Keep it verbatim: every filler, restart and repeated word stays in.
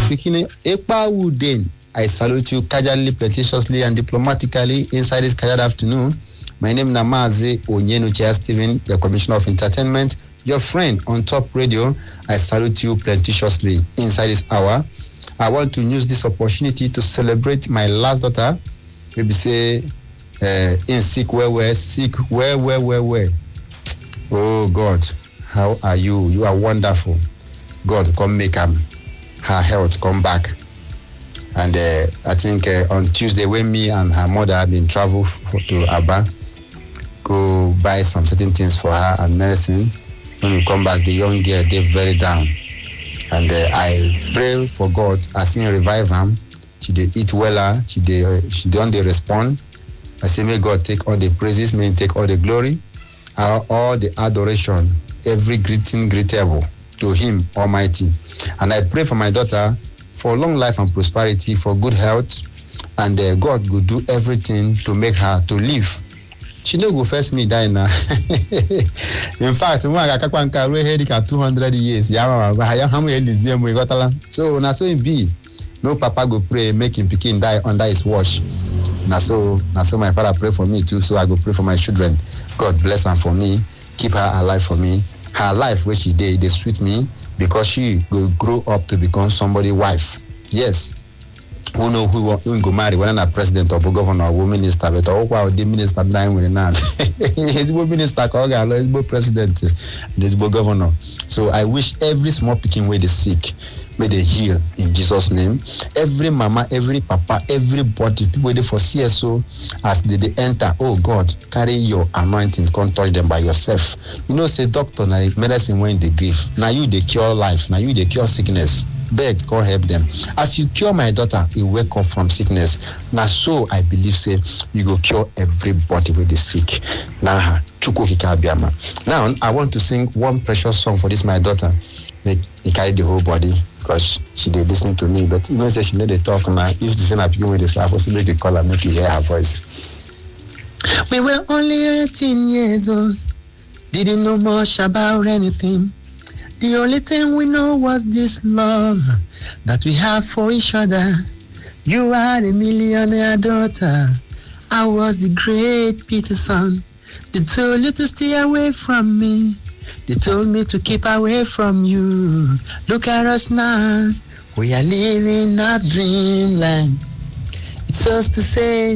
speaking. Ekpa Wuden, I salute you casually, plenteously, and diplomatically inside this casual afternoon. My name is Namaze Onyenuchia Stephen, the Commissioner of Entertainment, your friend on Top Radio. I salute you plenteously inside this hour. I want to use this opportunity to celebrate my last daughter. Maybe say, uh, in sick, where, where, sick, where, where, where, where. Oh God, how are you? You are wonderful. God, come make um, her health come back. And uh, I think uh, on Tuesday, when me and her mother have been travel f- to Aba, go buy some certain things for her and medicine. When we come back, the young girl, they're very down. And uh, I pray for God, I see revive her. She did eat well, she did, uh, she don't they respond. I say, may God take all the praises, may He take all the glory, uh, all the adoration, every greeting greetable to Him Almighty. And I pray for my daughter for long life and prosperity, for good health, and uh, God will do everything to make her to live. She no go first me die now. In fact, when I got one car, we had two hundred years. Yeah, how many museum we got along? So now so it be. No papa go pray, make him pikin die under his watch. Now so, now so my father pray for me too. So I go pray for my children. God bless her for me, keep her alive for me. Her life where she did, they sweet me because she will grow up to become somebody's wife. Yes. Who know who will go marry, whether not president or governor or minister, but all wow, the minister dying with an He's minister, he's president, he's governor. So I wish every small picking way they sick, may they heal in Jesus' name. Every mama, every papa, everybody, people they for C S O as they, they enter, oh God, carry your anointing, come touch them by yourself. You know, say doctor, now medicine when they grief. Now you they cure life, now you they cure sickness. Beg, God help them. As you cure my daughter, you wake up from sickness. Now, so I believe, say, you go cure everybody with the sick. Now, now I want to sing one precious song for this my daughter. Make he carry the whole body because she did listen to me. But you know, say she need to talk now. If the same people with the flower, so make the call and make you hear her voice. We were only eighteen years old, didn't know much about anything. The only thing we know was this love that we have for each other. You are a millionaire daughter. I was the great Peterson. They told you to stay away from me. They told me to keep away from you. Look at us now. We are living our dreamland. It's us to say